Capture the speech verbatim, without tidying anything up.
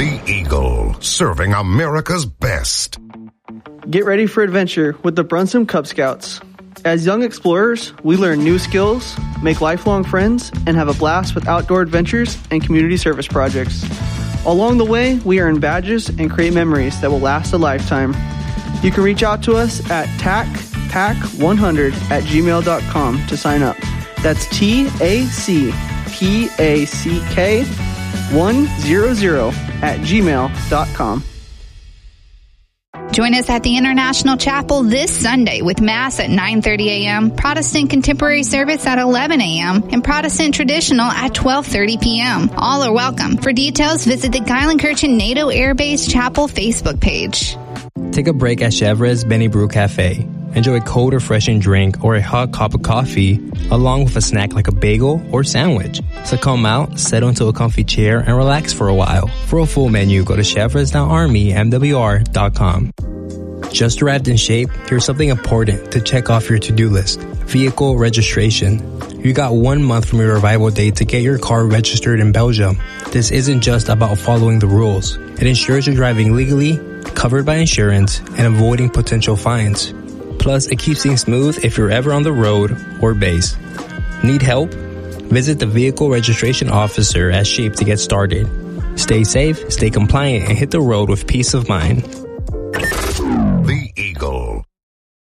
The Eagle, serving America's best. Get ready for adventure with the Brunson Cub Scouts. As young explorers, we learn new skills, make lifelong friends, and have a blast with outdoor adventures and community service projects. Along the way, we earn badges and create memories that will last a lifetime. You can reach out to us at tac pack one hundred at gmail dot com to sign up. That's T A C P A C K one hundred at gmail dot com. Join us at the International Chapel this Sunday with Mass at nine thirty a.m., Protestant Contemporary Service at eleven a.m., and Protestant Traditional at twelve thirty p.m. All are welcome. For details, visit the Geilenkirchen NATO Air Base Chapel Facebook page. Take a break at Chevre's Benny Brew Cafe. Enjoy a cold, refreshing drink or a hot cup of coffee, along with a snack like a bagel or sandwich. So come out, settle into a comfy chair, and relax for a while. For a full menu, go to chevres dot army m w r dot com. Just arrived in Shape? Here's something important to check off your to-do list. Vehicle registration. You got one month from your arrival date to get your car registered in Belgium. This isn't just about following the rules. It ensures you're driving legally, covered by insurance, and avoiding potential fines. Plus, it keeps things smooth if you're ever on the road or base. Need help? Visit the Vehicle Registration Officer at Shape to get started. Stay safe, stay compliant, and hit the road with peace of mind.